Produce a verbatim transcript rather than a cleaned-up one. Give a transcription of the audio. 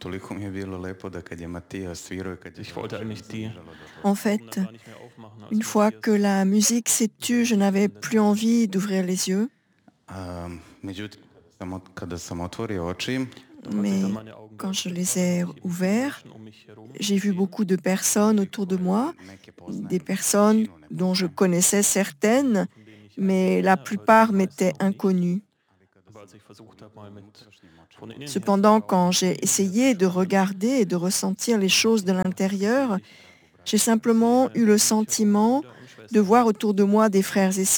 toliko mi je bilo lepo da kad je Matija svirao i kad je Ich wollte eigentlich završeno, die držalo do die toga. En Augen fait, dann gar nicht mehr aufmachen, als une du fois que Matthias la musique s'est tue, je n'avais plus envie d'ouvrir les yeux, A, međutim, kada sam, ot- kada sam otvorio oči, Doch als ich dann mais meine Augen quand je geöffnet les habe, ai habe ich eben viele ouverts, Menschen um mich herum j'ai vu gesehen, beaucoup de personnes ljudi autour de koje moi, neke des poznajem, personnes većinu ne dont je poznajem. connaissais certaines, von denen ich mais einige la kenne, aber die plupart meisten m'étaient auch nicht. inconnues. Ali kada Aber sam als ich versucht habe, mal mit unutrašnjim očima von innen her zu Cependant, schauen, quand von j'ai innen her essayé zu de spüren, regarder et de ressentir les choses de l'intérieur, sehe ich j'ai Ich sehe simplement eu le um mich herum sentiment Brüder und de Schwestern. voir autour de moi des frères et